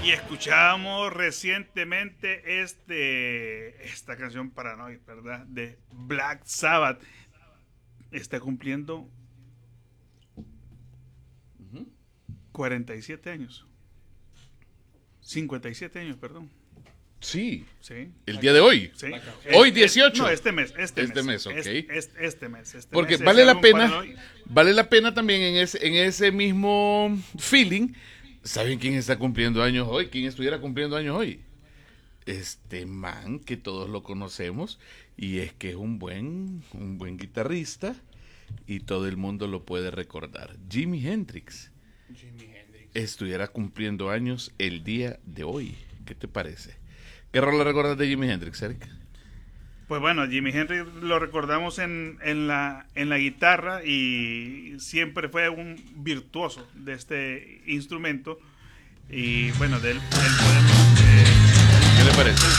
Y escuchábamos recientemente esta canción Paranoid, ¿verdad? De Black Sabbath. Está cumpliendo 47 años. 57 años, perdón. Sí. Sí. El día de hoy. Sí. Hoy 18. No, este mes. Este mes, ok. Este mes. Porque mes, vale ese la álbum pena, Paranoid. vale la pena también en ese mismo feeling. ¿Saben quién está cumpliendo años hoy? ¿Quién estuviera cumpliendo años hoy? Este man que todos lo conocemos y es que es un buen guitarrista y todo el mundo lo puede recordar. Jimi Hendrix estuviera cumpliendo años el día de hoy. ¿Qué te parece? ¿Qué rol le recuerdas de Jimi Hendrix, Eric? Pues bueno, Jimi Hendrix lo recordamos en la guitarra y siempre fue un virtuoso de este instrumento. Y bueno, de él podemos... ¿Qué le parece?